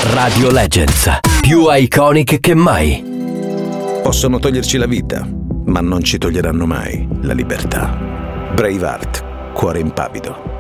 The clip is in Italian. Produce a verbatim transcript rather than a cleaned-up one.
Radio Legends, più iconic che mai. Possono toglierci la vita, ma non ci toglieranno mai la libertà. Braveheart, cuore impavido.